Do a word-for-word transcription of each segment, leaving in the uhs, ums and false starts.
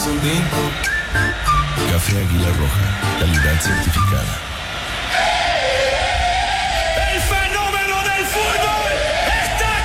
Café Águila Roja, calidad certificada. ¡El fenómeno del fútbol está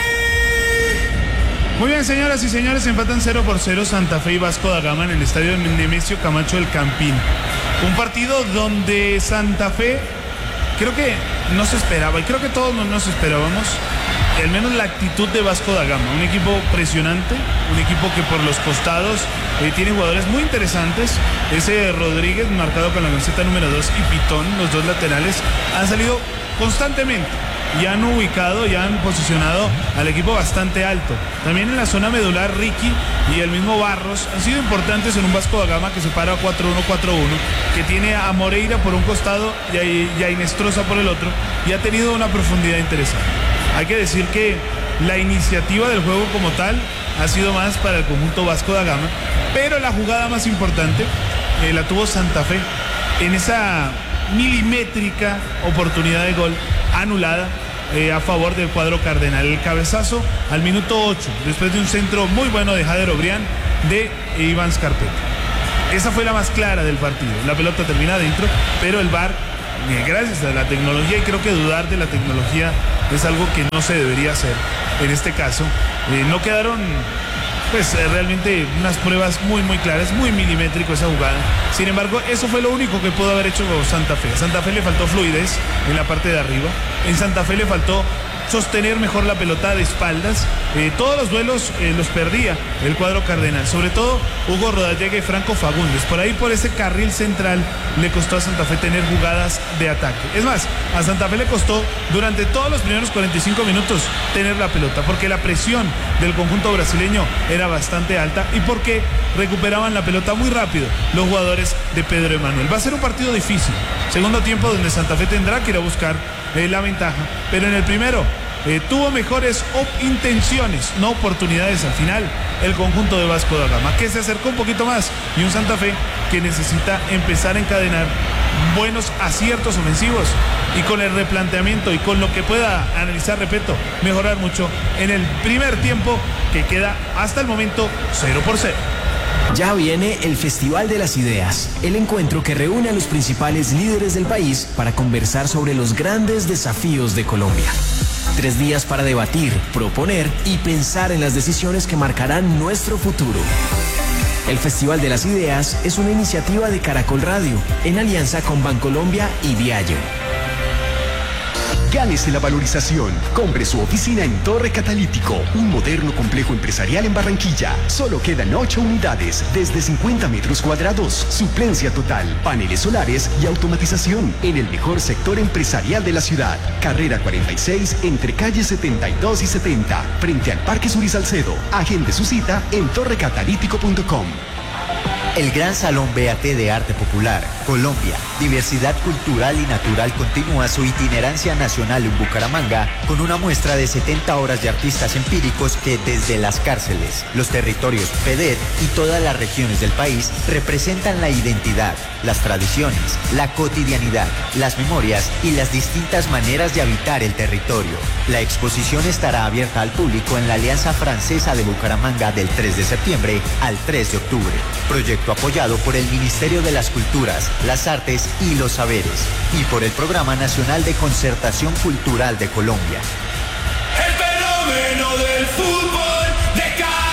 aquí! Muy bien, señoras y señores, empatan cero por cero Santa Fe y Vasco da Gama en el estadio Nemesio Camacho del Campín. Un partido donde Santa Fe creo que no se esperaba, y creo que todos no nos esperábamos, al menos la actitud de Vasco da Gama. Un equipo presionante, un equipo que por los costados eh, tiene jugadores muy interesantes. Ese Rodríguez, marcado con la camiseta número dos, y Pitón, los dos laterales, han salido constantemente y han ubicado y han posicionado al equipo bastante alto. También en la zona medular, Ricky y el mismo Barros han sido importantes en un Vasco da Gama que se para cuatro uno cuatro uno, que tiene a Moreira por un costado y a, y a Inestrosa por el otro, y ha tenido una profundidad interesante. Hay que decir que la iniciativa del juego como tal ha sido más para el conjunto Vasco da Gama, pero la jugada más importante eh, la tuvo Santa Fe en esa milimétrica oportunidad de gol anulada eh, a favor del cuadro cardenal. El cabezazo al minuto ocho, después de un centro muy bueno de Jader Obrián de Iván Scarpetta. Esa fue la más clara del partido. La pelota termina adentro, pero el V A R, eh, gracias a la tecnología, y creo que dudar de la tecnología es algo que no se debería hacer en este caso, eh, no quedaron pues eh, realmente unas pruebas muy muy claras, muy milimétrico esa jugada. Sin embargo, eso fue lo único que pudo haber hecho Santa Fe. A Santa Fe le faltó fluidez en la parte de arriba, en Santa Fe le faltó sostener mejor la pelota de espaldas. Eh, todos los duelos eh, los perdía el cuadro cardenal, sobre todo Hugo Rodallega y Franco Fagundes. Por ahí, por ese carril central, le costó a Santa Fe tener jugadas de ataque. Es más, a Santa Fe le costó durante todos los primeros cuarenta y cinco minutos tener la pelota, porque la presión del conjunto brasileño era bastante alta y porque recuperaban la pelota muy rápido los jugadores de Pedro Emanuel. Va a ser un partido difícil, segundo tiempo donde Santa Fe tendrá que ir a buscar eh, la ventaja, pero en el primero Eh, tuvo mejores intenciones, no oportunidades al final, el conjunto de Vasco da Gama, que se acercó un poquito más, y un Santa Fe que necesita empezar a encadenar buenos aciertos ofensivos, y con el replanteamiento y con lo que pueda analizar, repito, mejorar mucho en el primer tiempo, que queda hasta el momento cero por cero. Ya viene el Festival de las Ideas, el encuentro que reúne a los principales líderes del país para conversar sobre los grandes desafíos de Colombia. Tres días para debatir, proponer y pensar en las decisiones que marcarán nuestro futuro. El Festival de las Ideas es una iniciativa de Caracol Radio, en alianza con Bancolombia y Diageo. Gánese la valorización. Compre su oficina en Torre Catalítico, un moderno complejo empresarial en Barranquilla. Solo quedan ocho unidades, desde cincuenta metros cuadrados, suplencia total, paneles solares y automatización, en el mejor sector empresarial de la ciudad. Carrera cuarenta y seis, entre calles setenta y dos y setenta, frente al Parque Sur y Salcedo. Agende su cita en torre catalítico punto com. El Gran Salón B A T de Arte Popular, Colombia, Diversidad Cultural y Natural continúa su itinerancia nacional en Bucaramanga con una muestra de setenta horas de artistas empíricos que desde las cárceles, los territorios P E D E T y todas las regiones del país representan la identidad, las tradiciones, la cotidianidad, las memorias y las distintas maneras de habitar el territorio. La exposición estará abierta al público en la Alianza Francesa de Bucaramanga del tres de septiembre al tres de octubre. Proyecto apoyado por el Ministerio de las Culturas, las Artes y los Saberes y por el Programa Nacional de Concertación Cultural de Colombia. El fenómeno del fútbol de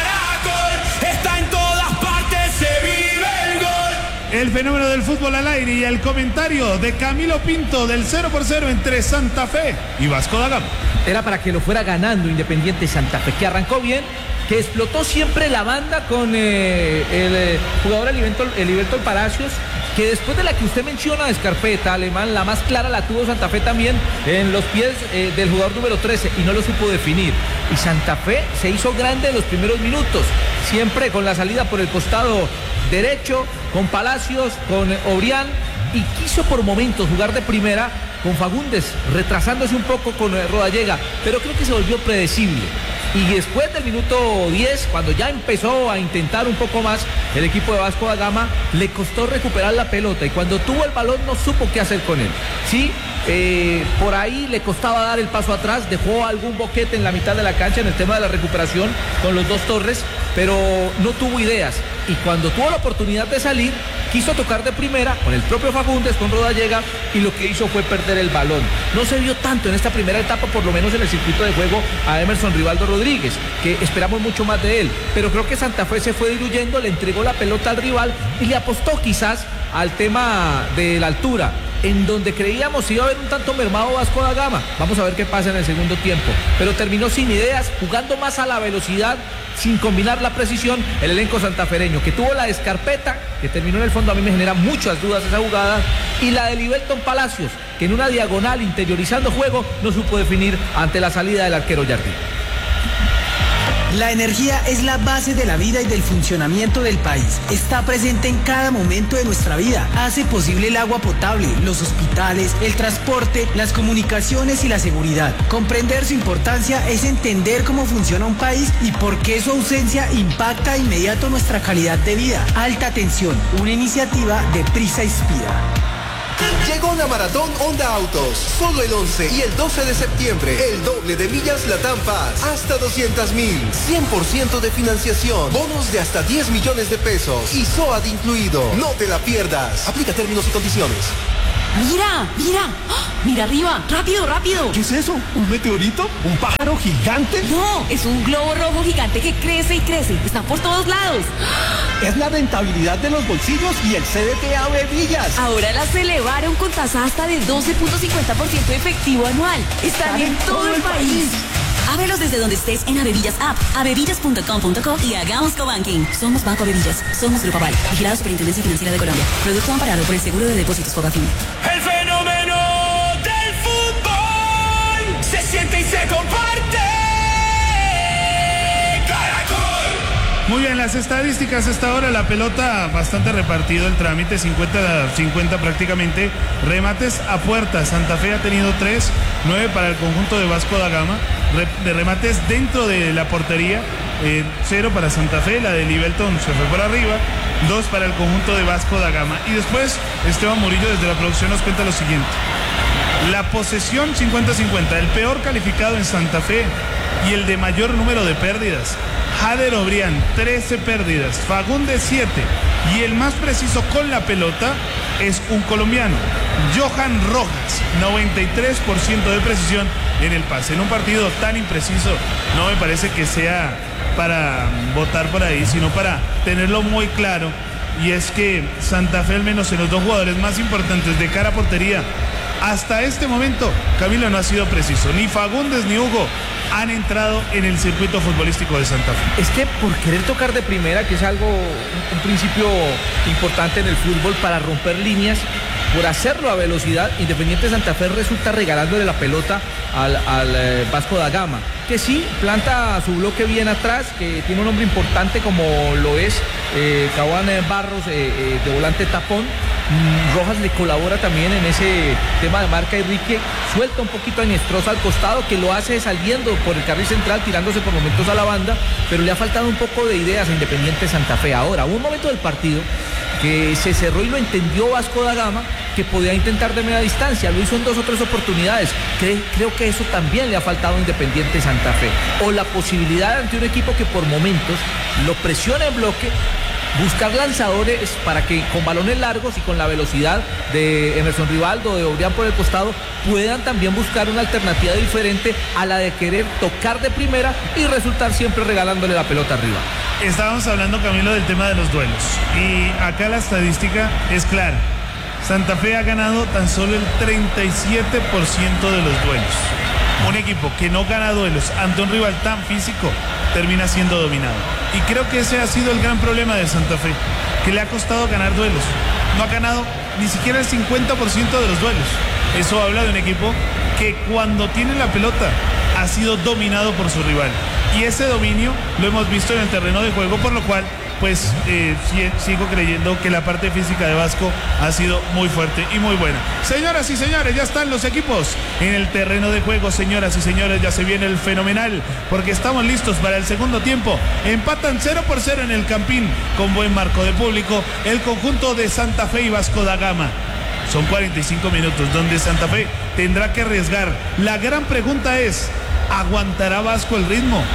Caracol está en todas partes, se vive el gol. El fenómeno del fútbol al aire y el comentario de Camilo Pinto del cero por cero entre Santa Fe y Vasco da Gama. Era para que lo fuera ganando Independiente Santa Fe, que arrancó bien, que explotó siempre la banda con eh, el eh, jugador Heriberto Palacios, que después de la que usted menciona de Scarpetta, Alemán, la más clara la tuvo Santa Fe también en los pies eh, del jugador número trece y no lo supo definir. Y Santa Fe se hizo grande en los primeros minutos, siempre con la salida por el costado derecho, con Palacios, con Obrián, y quiso por momentos jugar de primera con Fagundes, retrasándose un poco con eh, Rodallega, pero creo que se volvió predecible. Y después del minuto diez, cuando ya empezó a intentar un poco más el equipo de Vasco da Gama, le costó recuperar la pelota y cuando tuvo el balón no supo qué hacer con él. Sí, eh, por ahí le costaba dar el paso atrás, dejó algún boquete en la mitad de la cancha en el tema de la recuperación con los dos Torres, pero no tuvo ideas. Y cuando tuvo la oportunidad de salir, quiso tocar de primera con el propio Fagundes, con Rodallega, y lo que hizo fue perder el balón. No se vio tanto en esta primera etapa, por lo menos en el circuito de juego, a Emerson Rivaldo Rodríguez, que esperamos mucho más de él. Pero creo que Santa Fe se fue diluyendo, le entregó la pelota al rival y le apostó quizás al tema de la altura, en donde creíamos iba a haber un tanto mermado Vasco da Gama. Vamos a ver qué pasa en el segundo tiempo. Pero terminó sin ideas, jugando más a la velocidad, sin combinar la precisión, el elenco santafereño, que tuvo la escarpeta, que terminó en el fondo, a mí me genera muchas dudas esa jugada, y la de Libelton Palacios, que en una diagonal, interiorizando juego, no supo definir ante la salida del arquero Jardín. La energía es la base de la vida y del funcionamiento del país. Está presente en cada momento de nuestra vida. Hace posible el agua potable, los hospitales, el transporte, las comunicaciones y la seguridad. Comprender su importancia es entender cómo funciona un país y por qué su ausencia impacta de inmediato nuestra calidad de vida. Alta Tensión, una iniciativa de Prisa Inspira. Llegó la Maratón Honda Autos, solo el once y el doce de septiembre, el doble de millas Latam Paz, hasta doscientos mil, cien por ciento de financiación, bonos de hasta diez millones de pesos y S O A D incluido. No te la pierdas, aplica términos y condiciones. Mira, mira, ¡oh! Mira arriba, rápido, rápido. ¿Qué es eso? ¿Un meteorito? ¿Un pájaro gigante? No, es un globo rojo gigante que crece y crece, está por todos lados. Es la rentabilidad de los bolsillos y el C D T A Bevillas. Ahora las elevaron con tasa hasta de doce punto cincuenta por ciento efectivo anual. Están en todo el país. Ábrelos desde donde estés en Avevillas App, avevillas punto com punto co y hagamos cobanking. Somos Banco Avevillas, somos Grupo Aval, vigilado Superintendencia Financiera de Colombia. Producto amparado por el Seguro de Depósitos Fogafín. El fenómeno del fútbol se siente y se comparte. Caracol. Muy bien, las estadísticas hasta ahora, la pelota bastante repartido el trámite, cincuenta cincuenta prácticamente. Remates a puerta, Santa Fe ha tenido tres, nueve para el conjunto de Vasco da Gama. De remates dentro de la portería, eh, cero para Santa Fe, la de Libelton se fue por arriba, dos para el conjunto de Vasco da Gama. Y después Esteban Murillo desde la producción nos cuenta lo siguiente: la posesión cincuenta cincuenta, el peor calificado en Santa Fe y el de mayor número de pérdidas, Jader Obrián, trece pérdidas, Fagundes siete, y el más preciso con la pelota es un colombiano, Johan Rojas, noventa y tres por ciento de precisión en el pase. En un partido tan impreciso no me parece que sea para votar por ahí, sino para tenerlo muy claro, y es que Santa Fe, al menos en los dos jugadores más importantes de cara a portería, hasta este momento, Camilo, no ha sido preciso. Ni Fagundes ni Hugo han entrado en el circuito futbolístico de Santa Fe. Es que por querer tocar de primera, que es algo, un, un principio importante en el fútbol para romper líneas, por hacerlo a velocidad, Independiente Santa Fe resulta regalándole la pelota al, al eh, Vasco da Gama, que sí planta su bloque bien atrás, que tiene un hombre importante como lo es eh, Caguán Barros, eh, eh, de volante tapón. Rojas le colabora también en ese tema de marca, y Enrique suelta un poquito a Inestrosa al costado, que lo hace saliendo por el carril central, tirándose por momentos a la banda, pero le ha faltado un poco de ideas a Independiente Santa Fe. Ahora, hubo un momento del partido que se cerró y lo entendió Vasco da Gama, que podía intentar de media distancia, lo hizo en dos o tres oportunidades. Creo, creo que eso también le ha faltado a Independiente Santa Fe, o la posibilidad ante un equipo que por momentos lo presiona en bloque, buscar lanzadores para que con balones largos y con la velocidad de Emerson Rivaldo, de Obrián por el costado, puedan también buscar una alternativa diferente a la de querer tocar de primera y resultar siempre regalándole la pelota arriba. Estábamos hablando, Camilo, del tema de los duelos, y acá la estadística es clara. Santa Fe ha ganado tan solo el treinta y siete por ciento de los duelos. Un equipo que no gana duelos ante un rival tan físico termina siendo dominado. Y creo que ese ha sido el gran problema de Santa Fe, que le ha costado ganar duelos. No ha ganado ni siquiera el cincuenta por ciento de los duelos. Eso habla de un equipo que cuando tiene la pelota ha sido dominado por su rival. Y ese dominio lo hemos visto en el terreno de juego, por lo cual pues eh, sigo creyendo que la parte física de Vasco ha sido muy fuerte y muy buena. Señoras y señores, ya están los equipos en el terreno de juego. Señoras y señores, ya se viene el fenomenal, porque estamos listos para el segundo tiempo. Empatan cero por cero en el Campín, con buen marco de público, el conjunto de Santa Fe y Vasco da Gama. Son cuarenta y cinco minutos donde Santa Fe tendrá que arriesgar. La gran pregunta es: ¿aguantará Vasco el ritmo?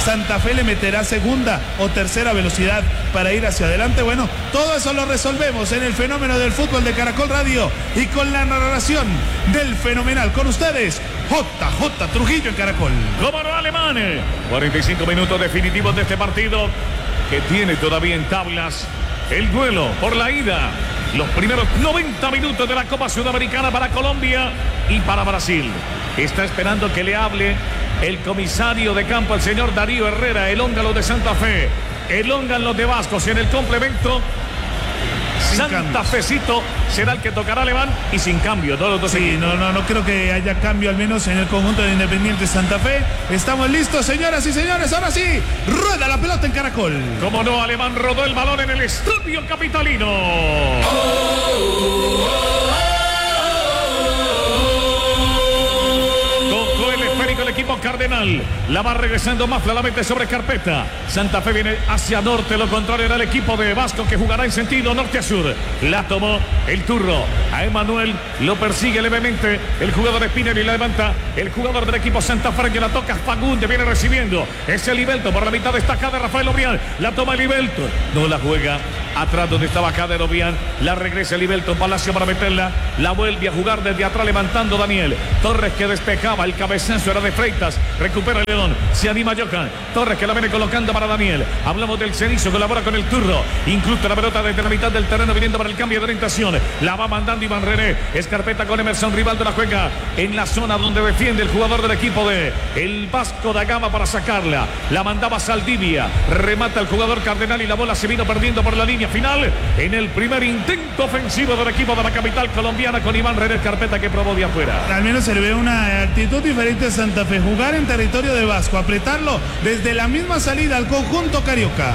Santa Fe le meterá segunda o tercera velocidad para ir hacia adelante. Bueno, todo eso lo resolvemos en el fenómeno del fútbol de Caracol Radio y con la narración del fenomenal. Con ustedes, J J Trujillo en Caracol. Como no, Alemán. cuarenta y cinco minutos definitivos de este partido que tiene todavía en tablas el duelo por la ida. Los primeros noventa minutos de la Copa Sudamericana para Colombia y para Brasil. Está esperando que le hable el comisario de campo, el señor Darío Herrera, el húngaro de Santa Fe, el húngaro de Vascos. En el complemento, sin Santa cambios. Fecito será el que tocará Alemán y sin cambio. Todos los sí, no, no, no creo que haya cambio, al menos en el conjunto de Independiente Santa Fe. Estamos listos, señoras y señores. Ahora sí, rueda la pelota en Caracol. Como no, Alemán rodó el balón en el estadio capitalino. Oh, oh, oh. El equipo cardenal la va regresando Mafla, la mete sobre carpeta. Santa Fe viene hacia norte, lo contrario era el equipo de Vasco que jugará en sentido norte a sur. La tomó el turro a Emanuel, lo persigue levemente el jugador de Spinner y la levanta el jugador del equipo Santa Fe, que la toca Fagundes, viene recibiendo es el Libelto por la mitad destacada de Rafael Obrián, la toma el Libelto, no la juega atrás donde estaba Kader Obrián, la regresa el Libelto Palacio para meterla, la vuelve a jugar desde atrás levantando Daniel Torres, que despejaba, el cabezazo era de Freitas, recupera el León, se anima Johan Torres, que la viene colocando para Daniel. Hablamos del Cenizo, colabora con el turro, incluso la pelota desde la mitad del terreno viniendo para el cambio de orientación, la va mandando Iván René, Escarpeta con Emerson Rivaldo, la juega en la zona donde defiende el jugador del equipo de el Vasco da Gama para sacarla, la mandaba Saldivia, remata el jugador cardenal y la bola se vino perdiendo por la línea final en el primer intento ofensivo del equipo de la capital colombiana con Iván René Escarpeta, que probó de afuera. Al menos se le ve una actitud diferente a Santa Fe, jugar en territorio de Vasco, apretarlo desde la misma salida al conjunto carioca.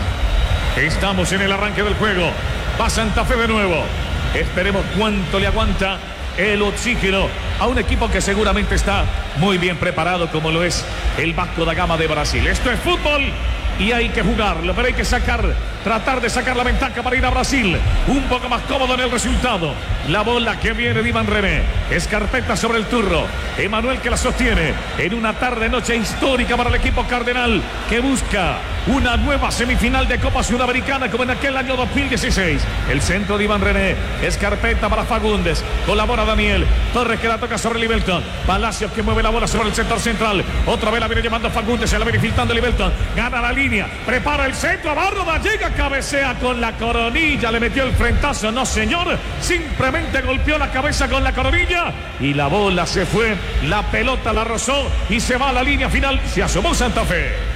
Estamos en el arranque del juego, va Santa Fe de nuevo, esperemos cuánto le aguanta el oxígeno a un equipo que seguramente está muy bien preparado, como lo es el Vasco da Gama de Brasil. Esto es fútbol y hay que jugarlo, pero hay que sacar, tratar de sacar la ventaja para ir a Brasil un poco más cómodo en el resultado. La bola que viene de Iván René, Escarpeta sobre el turro, Emanuel que la sostiene en una tarde noche histórica para el equipo cardenal, que busca una nueva semifinal de Copa Sudamericana como en aquel año dos mil dieciséis. El centro de Iván René, Escarpeta para Fagundes, colabora Daniel Torres, que la toca sobre Libelton, Palacios que mueve la bola sobre el sector central, otra vez la viene llevando Fagundes, se la viene filtrando Libelton, gana la línea, prepara el centro, Barroba llega, cabecea con la coronilla, le metió el frentazo, no señor, simplemente golpeó la cabeza con la coronilla y la bola se fue, la pelota la rozó y se va a la línea final, se asomó Santa Fe.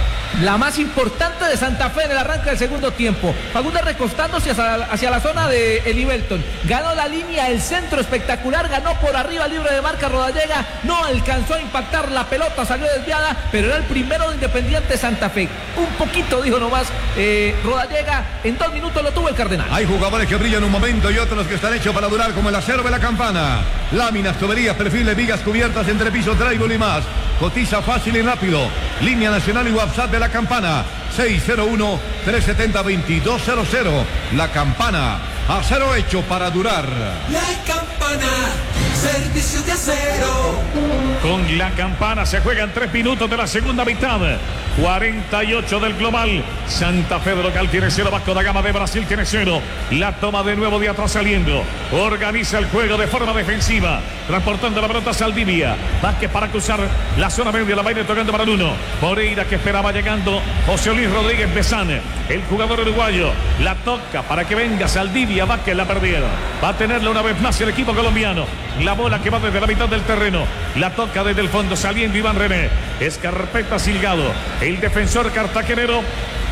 La más importante de Santa Fe en el arranque del segundo tiempo. Fagundes recostándose hacia, hacia la zona de Elivelton. Ganó la línea, el centro espectacular, ganó por arriba libre de marca Rodallega. No alcanzó a impactar la pelota, salió desviada, pero era el primero de Independiente Santa Fe. Un poquito, dijo nomás eh, Rodallega. En dos minutos lo tuvo el Cardenal. Hay jugadores que brillan un momento y otros que están hechos para durar, como el acero de la Campana. Láminas, tuberías, perfiles, vigas cubiertas, entrepisos, drywall y más. Cotiza fácil y rápido. Línea nacional y WhatsApp de la Campana, seis cero uno, tres siete cero, dos cero cero cero. La Campana, acero hecho para durar. La Campana, servicio de acero. Con La Campana se juegan tres minutos de la segunda mitad. cuarenta y ocho del global. Santa Fe de local tiene cero, Vasco da Gama de Brasil tiene cero. La toma de nuevo de atrás saliendo. Organiza el juego de forma defensiva, transportando la pelota a Saldivia. Vázquez para cruzar la zona media, la va a ir tocando para el uno. Moreira, que esperaba llegando José Luis Rodríguez Bezán, el jugador uruguayo. La toca para que venga Saldivia. Vázquez la perdieron. Va a tenerla una vez más el equipo colombiano. La bola que va desde la mitad del terreno. La toca desde el fondo saliendo Iván René. Escarpeta Silgado, el defensor cartagenero,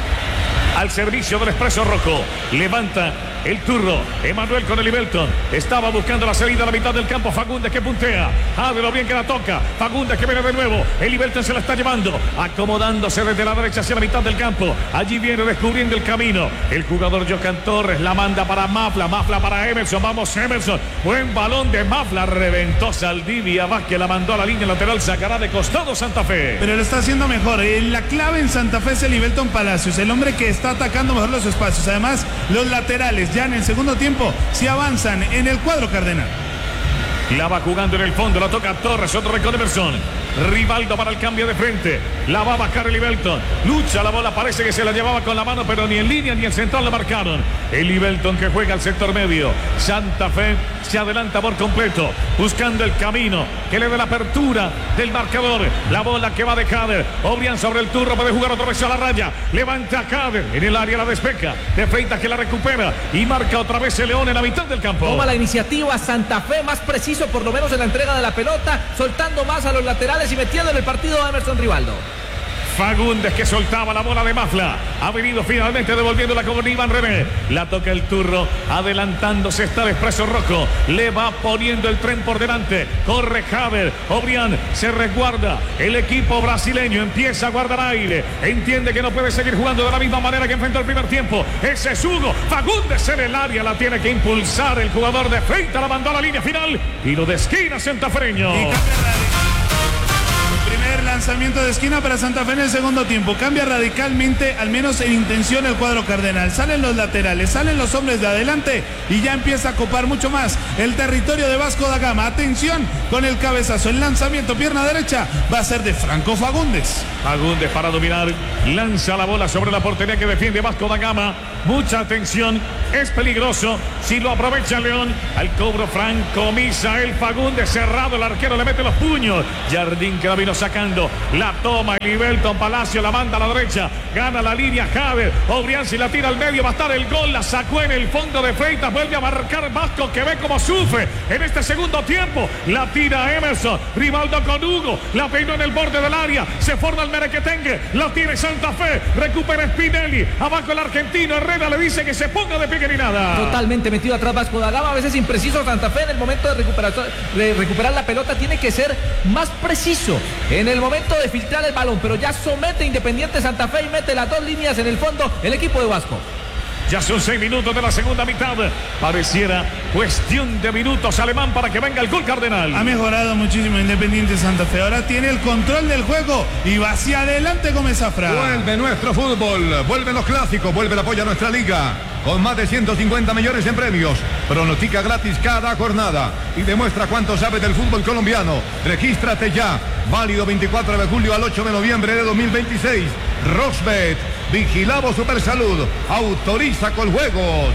al servicio del Expreso Rojo. Levanta el turro, Emanuel con el Libelton. Estaba buscando la salida a la mitad del campo. Fagundes que puntea. Abre lo bien que la toca. Fagundes que viene de nuevo. El Libelton se la está llevando. Acomodándose desde la derecha hacia la mitad del campo. Allí viene descubriendo el camino. El jugador Johan Torres la manda para Mafla. Mafla para Emerson. Vamos Emerson. Buen balón de Mafla. Reventó Saldivia. Vázquez la mandó a la línea lateral. Sacará de costado Santa Fe. Pero lo está haciendo mejor. La clave en Santa Fe es el Libelton Palacios. El hombre que está atacando mejor los espacios. Además, los laterales ya en el segundo tiempo si avanzan en el cuadro cardenal. La va jugando en el fondo, la toca Torres, otro con Emerson. Rivaldo para el cambio de frente. La va a bajar Elivelton. Lucha la bola, parece que se la llevaba con la mano, pero ni en línea ni en central lo marcaron. Elivelton que juega al sector medio. Santa Fe se adelanta por completo, buscando el camino que le dé la apertura del marcador. La bola que va de Cader. Obrián sobre el turno, puede jugar otra vez a la raya. Levanta a Cader en el área, la despeja. De Freitas que la recupera y marca otra vez el León en la mitad del campo. Toma la iniciativa Santa Fe, más preciso por lo menos en la entrega de la pelota, soltando más a los laterales y metiendo en el partido a Emerson Rivaldo. Fagundes que soltaba la bola de Mafla. Ha venido finalmente devolviéndola con Iván René. La toca el turno. Adelantándose está el Expreso Rojo. Le va poniendo el tren por delante. Corre Javer. Obrián se resguarda. El equipo brasileño empieza a guardar aire. Entiende que no puede seguir jugando de la misma manera que enfrentó el primer tiempo. Ese es Hugo. Fagundes en el área. La tiene que impulsar el jugador de Freitas. La mandó a la línea final. Tiro de esquina santafereño. Primer lanzamiento de esquina para Santa Fe en el segundo tiempo. Cambia radicalmente, al menos en intención, el cuadro cardenal. Salen los laterales, salen los hombres de adelante y ya empieza a copar mucho más el territorio de Vasco da Gama. Atención con el cabezazo. El lanzamiento, pierna derecha, va a ser de Franco Fagundes. Fagundes para dominar. Lanza la bola sobre la portería que defiende Vasco da Gama. Mucha atención. Es peligroso. Si lo aprovecha León. Al cobro Franco Misael Fagundes. Cerrado el arquero. Le mete los puños. Jardín que la vino sacando. La toma Elivelton Palacio. La manda a la derecha. Gana la línea Javer. Obrián si la tira al medio. Va a estar el gol. La sacó en el fondo de Freitas. Vuelve a marcar Vasco que ve cómo sufre en este segundo tiempo. La tira Emerson. Rivaldo con Hugo. La peinó en el borde del área. Se forma el merequetengue. La tiene Santa Fe. Recupera Spinelli. Abajo el argentino. Herrera le dice que se ponga de pie que ni nada. Totalmente metido atrás Vasco da Gama. A veces impreciso Santa Fe en el momento de recuperar, de recuperar la pelota. Tiene que ser más preciso en el momento de filtrar el balón. Pero ya somete Independiente Santa Fe y mete las dos líneas en el fondo el equipo de Vasco. Ya son seis minutos de la segunda mitad. Pareciera cuestión de minutos Alemán para que venga el gol cardenal. Ha mejorado muchísimo Independiente Santa Fe. Ahora tiene el control del juego y va hacia adelante con Zafra. Vuelve nuestro fútbol, vuelven los clásicos, vuelve el apoyo a nuestra liga. Con más de ciento cincuenta millones en premios. Pronostica gratis cada jornada y demuestra cuánto sabes del fútbol colombiano. Regístrate ya. Válido veinticuatro de julio al ocho de noviembre de dos mil veintiséis. Roxbet. Vigilado Supersalud. Autoriza con juegos.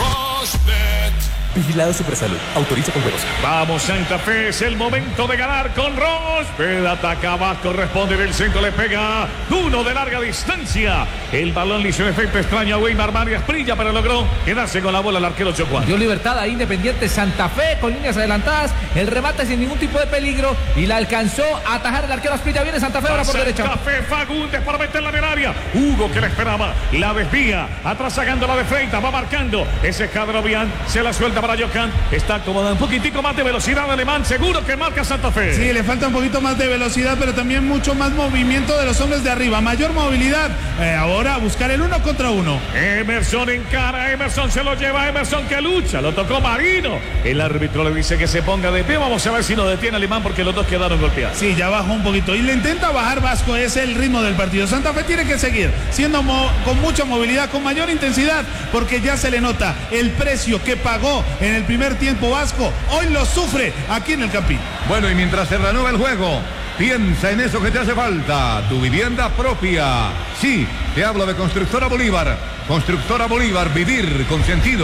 Roxbet. Vigilado Supersalud. Autoriza con juegos. Vamos Santa Fe. Es el momento de ganar con Roxbet. Ataca Vasco. Responde del centro. Le pega uno de larga distancia. El balón le hizo un efecto extraño a Weimar Marias Prilla, pero logró quedarse con la bola el arquero Chocuán. Dio libertad a Independiente Santa Fe con líneas adelantadas. El remate sin ningún tipo de peligro y la alcanzó a atajar el arquero Asprilla. Viene Santa Fe ahora por derecha. Santa Fe, Fagundes para meterla en el área. Hugo que la esperaba. La desvía. Atrás sacando la de Freitas. Va marcando. Ese Cadrovian se la suelta para Johan. Está acomodado un poquitico más de velocidad Alemán. Seguro que marca Santa Fe. Sí, le falta un poquito más de velocidad, pero también mucho más movimiento de los hombres de arriba. Mayor movilidad. Eh, ahora buscar el uno contra uno. Emerson encara. Emerson se lo lleva. Emerson que lucha. Lo tocó Marino. El árbitro le dice que se ponga de pie. Vamos a ver si lo detiene Alemán porque los dos quedaron golpeados. Sí, ya bajó un poquito. Y le intenta bajar Vasco. Es el ritmo del partido. Santa Fe tiene que seguir siendo con mucha movilidad, con mayor intensidad, porque ya se le nota el precio que pagó en el primer tiempo Vasco. Hoy lo sufre aquí en el Campín. Bueno, y mientras se reanuda el juego, piensa en eso que te hace falta, tu vivienda propia. Sí, te hablo de Constructora Bolívar. Constructora Bolívar, vivir con sentido.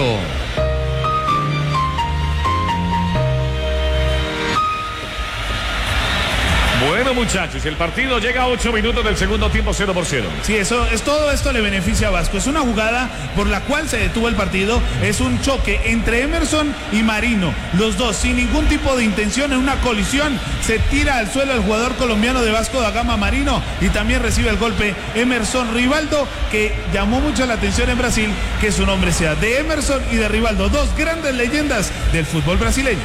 Bueno muchachos, el partido llega a ocho minutos del segundo tiempo, cero por cero. Sí, eso es todo esto le beneficia a Vasco. Es una jugada por la cual se detuvo el partido. Es un choque entre Emerson y Marino. Los dos sin ningún tipo de intención, en una colisión se tira al suelo el jugador colombiano de Vasco da Gama, Marino, y también recibe el golpe Emerson Rivaldo, que llamó mucho la atención en Brasil que su nombre sea de Emerson y de Rivaldo, dos grandes leyendas del fútbol brasileño.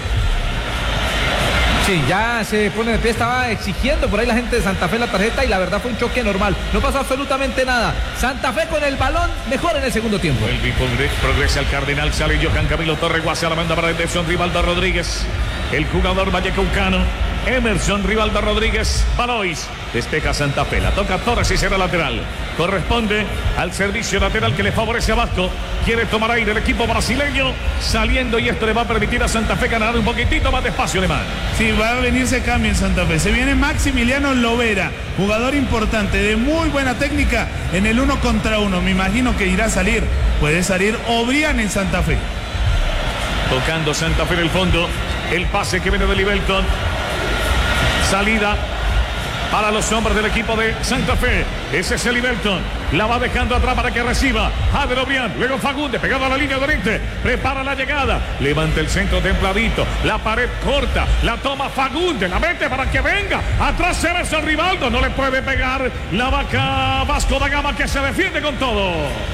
Sí, ya se pone de pie, estaba exigiendo por ahí la gente de Santa Fe la tarjeta y la verdad fue un choque normal, no pasó absolutamente nada. Santa Fe con el balón mejor en el segundo tiempo. El progresa al Cardenal, sale Johan Camilo Torres Guasa, la manda para Anderson Rivaldo Rodríguez, el jugador vallecaucano. Emerson Rivaldo Rodríguez Balois. Despeja Santa Fe. La toca Torres y será lateral. Corresponde al servicio lateral que le favorece a Vasco. Quiere tomar aire el equipo brasileño saliendo y esto le va a permitir a Santa Fe ganar un poquitito más de espacio, Alemán. Sí, va a venirse cambio en Santa Fe. Se viene Maximiliano Lovera, jugador importante, de muy buena técnica en el uno contra uno. Me imagino que irá a salir. Puede salir Obrián en Santa Fe. Tocando Santa Fe en el fondo. El pase que viene de Libelton. Salida para los hombres del equipo de Santa Fe. Ese es el Libelton. La va dejando atrás para que reciba Jader Obrián. Luego Fagundes pegado a la línea de oriente. Prepara la llegada. Levanta el centro templadito. La pared corta. La toma Fagundes. La mete para que venga. Atrás Emerson Rivaldo. No le puede pegar la vaca Vasco da Gama que se defiende con todo.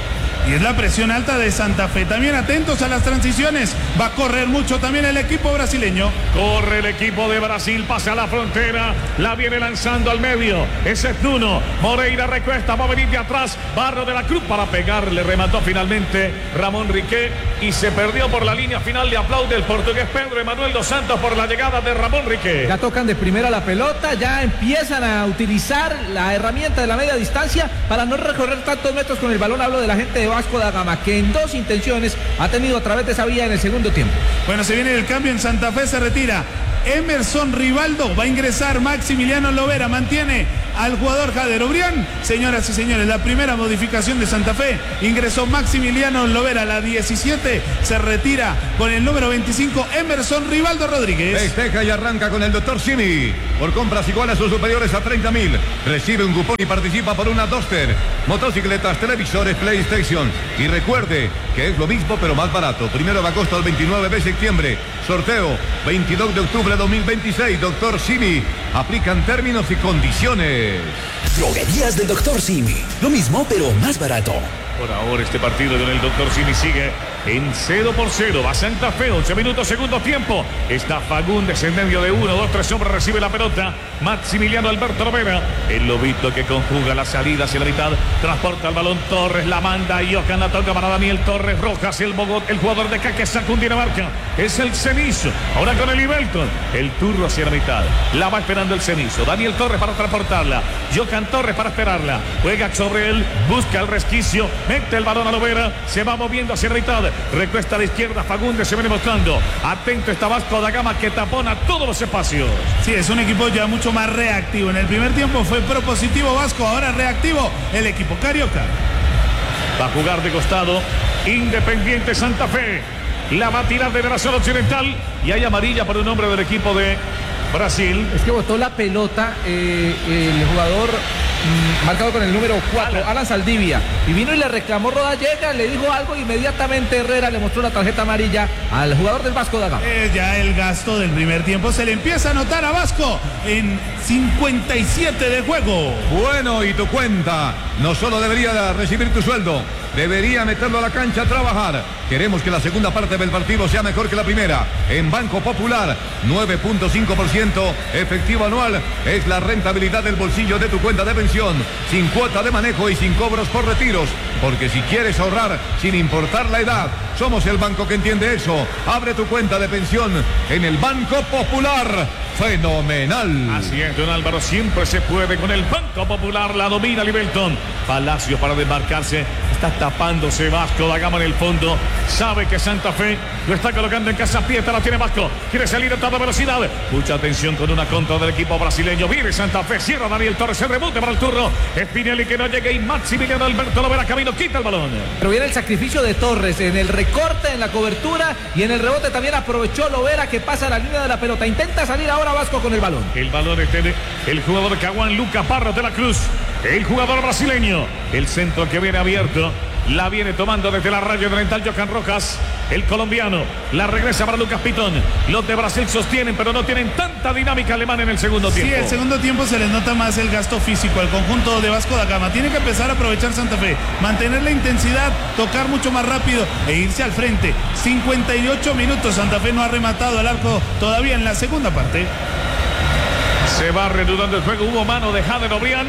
Y es la presión alta de Santa Fe. También atentos a las transiciones. Va a correr mucho también el equipo brasileño. Corre el equipo de Brasil. Pasa a la frontera. La viene lanzando al medio. Ese es Nuno. Moreira recuesta. Va a venir de atrás. Barro de la Cruz para pegarle. Remató finalmente Ramón Riquet. Y se perdió por la línea final. Le aplaude el portugués Pedro Emanuel dos Santos por la llegada de Ramón Riquet. Ya tocan de primera la pelota. Ya empiezan a utilizar la herramienta de la media distancia para no recorrer tantos metros con el balón. Hablo de la gente de Vasco da Gama, que en dos intenciones ha tenido a través de esa vía en el segundo tiempo. Bueno, se viene el cambio en Santa Fe, se retira Emerson Rivaldo, va a ingresar Maximiliano Lovera, mantiene al jugador Jader Obrián. Señoras y señores, la primera modificación de Santa Fe, ingresó Maximiliano Lovera, la diecisiete, se retira con el número veinticinco Emerson Rivaldo Rodríguez. Festeja y arranca con el doctor Simi, por compras iguales o superiores a treinta mil, recibe un cupón y participa por una Duster, motocicletas, televisores, PlayStation, y recuerde que es lo mismo pero más barato. Primero de agosto al veintinueve de septiembre, sorteo veintidós de octubre dos mil veintiséis, doctor Simi, aplican términos y condiciones. Droguerías del doctor Simi, lo mismo pero más barato. Por ahora este partido con el doctor Simi sigue en cero por cero. Va Santa Fe, once minutos, segundo tiempo. Está Fagundes en medio de uno, dos, tres hombres, recibe la pelota. Maximiliano Alberto Lovera, el lobito que conjuga la salida hacia la mitad. Transporta el balón Torres, la manda y Ocan, la toca para Daniel Torres Rojas, el Bogotá, el jugador de Caquesa, Cundinamarca. Es el Cenizo. Ahora con el Libelton. El turno hacia la mitad. La va esperando el Cenizo. Daniel Torres para transportarla. Jocan Torres para esperarla. Juega sobre él, busca el resquicio. Mete el balón a Lovera, se va moviendo hacia la mitad, recuesta a la izquierda, Fagundes se viene mostrando, atento está Vasco da Gama que tapona todos los espacios. Sí, es un equipo ya mucho más reactivo. En el primer tiempo fue propositivo Vasco, ahora reactivo el equipo carioca. Va a jugar de costado Independiente Santa Fe, la va a tirar de la zona occidental y hay amarilla para un hombre del equipo de Brasil. Es que botó la pelota eh, el jugador mmm, marcado con el número cuatro, Alan. Alan Saldivia, y vino y le reclamó Rodallega, le dijo algo, inmediatamente Herrera le mostró la tarjeta amarilla al jugador del Vasco da Gama. Eh, ya el gasto del primer tiempo se le empieza a notar a Vasco en cincuenta y siete de juego. Bueno, y tu cuenta no solo debería recibir tu sueldo, debería meterlo a la cancha a trabajar. Queremos que la segunda parte del partido sea mejor que la primera. En Banco Popular, nueve punto cinco por ciento efectivo anual es la rentabilidad del bolsillo de tu cuenta de pensión, sin cuota de manejo y sin cobros por retiros. Porque si quieres ahorrar sin importar la edad, somos el banco que entiende eso. Abre tu cuenta de pensión en el Banco Popular. Fenomenal. Así es, don Álvaro, siempre se puede con el Banco Popular. La domina Libelton. Palacio para desmarcarse. Está tapándose Vasco da Gama en el fondo. Sabe que Santa Fe lo está colocando en casa Pieta. La tiene Vasco. Quiere salir a toda velocidad. Mucha atención con una contra del equipo brasileño. Viene Santa Fe. Cierra Daniel Torres. El rebote para el turno. Spinelli que no llegue. Y Maximiliano Alberto Lovera camino. Quita el balón. Pero viene el sacrificio de Torres en el recorte, en la cobertura y en el rebote también aprovechó Lovera que pasa la línea de la pelota. Intenta salir ahora Vasco con el balón. El balón es de el jugador Caguán Lucas Parros de la Cruz. El jugador brasileño. El centro que viene abierto. La viene tomando desde la raya oriental Jocan Rojas. El colombiano. La regresa para Lucas Pitón. Los de Brasil sostienen, pero no tienen tanta dinámica alemana en el segundo tiempo. Sí, el segundo tiempo se les nota más el gasto físico al conjunto de Vasco da Gama. Tiene que empezar a aprovechar Santa Fe. Mantener la intensidad, tocar mucho más rápido e irse al frente. cincuenta y ocho minutos. Santa Fe no ha rematado el arco todavía en la segunda parte. Se va reanudando el juego. Hubo mano de Jader Obrián.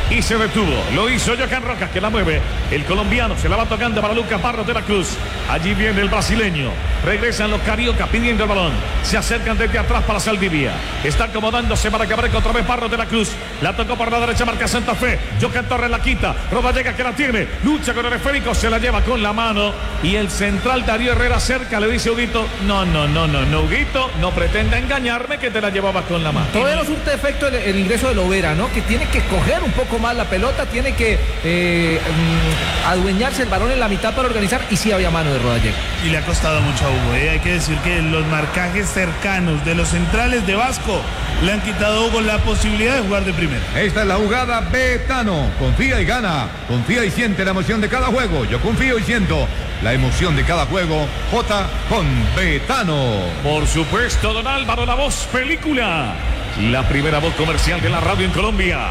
y se detuvo. Lo hizo Johan Rojas, que la mueve. El colombiano se la va tocando para Lucas Barros de la Cruz. Allí viene el brasileño. Regresan los cariocas pidiendo el balón. Se acercan desde atrás para Saldivia. Está acomodándose para Cabrera otra vez Barros de la Cruz. La tocó por la derecha, marca Santa Fe. Johan Torres la quita. Rodallega que la tiene. Lucha con el esférico, se la lleva con la mano. Y el central Darío Herrera cerca le dice a Huguito: no, no, no, no, no, Huguito, no pretenda engañarme que te la llevabas con la mano. Todavía no surte efecto el, el ingreso de Lovera, ¿no? Que tiene que coger un poco más la pelota, tiene que eh, um, adueñarse el balón en la mitad para organizar, y sí había mano de Rodallega. Y le ha costado mucho a Hugo, ¿eh? Hay que decir que los marcajes cercanos de los centrales de Vasco le han quitado a Hugo la posibilidad de jugar de primera. Esta es la jugada Betano. Confía y gana. Confía y siente la emoción de cada juego. Yo confío y siento la emoción de cada juego. J con Betano. Por supuesto, don Álvaro, la voz película. La primera voz comercial de la radio en Colombia.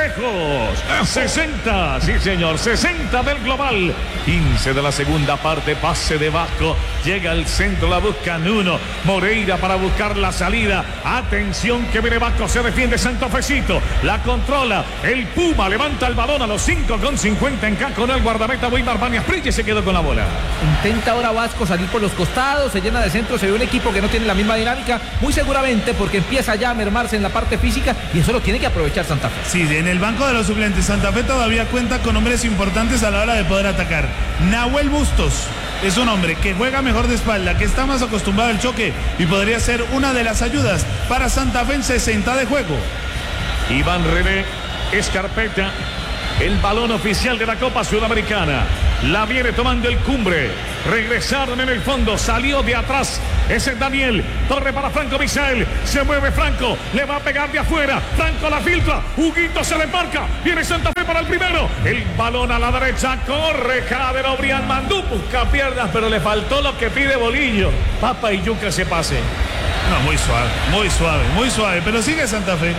Lejos. sesenta. Sí, señor. sesenta del global. quince de la segunda parte. Pase de Vasco. Llega al centro. La buscan uno. Moreira para buscar la salida. Atención que viene Vasco. Se defiende Santofecito. La controla. El Puma levanta el balón a los cinco con cincuenta en K con el guardameta Weimar Banias Prille. Se quedó con la bola. Intenta ahora Vasco salir por los costados. Se llena de centro. Se ve un equipo que no tiene la misma dinámica. Muy seguramente porque empieza ya a mermarse en la parte física, y eso lo tiene que aprovechar Santa Fe. Sí, en el banco de los suplentes Santa Fe todavía cuenta con hombres importantes a la hora de poder atacar. Nahuel Bustos es un hombre que juega mejor de espalda, que está más acostumbrado al choque y podría ser una de las ayudas para Santa Fe en sesenta de juego. Iván René Escarpeta, el balón oficial de la Copa Sudamericana. La viene tomando el Cumbre. Regresaron en el fondo. Salió de atrás. Ese es Daniel. Torre para Franco Misael. Se mueve Franco. Le va a pegar de afuera. Franco la filtra. Huguito se le marca. Viene Santa Fe para el primero. El balón a la derecha. Corre Jader Obrián. Mandú busca piernas, pero le faltó lo que pide Bolillo. Papa y yuca ese pase. No, muy suave. Muy suave. Muy suave. Pero sigue Santa Fe.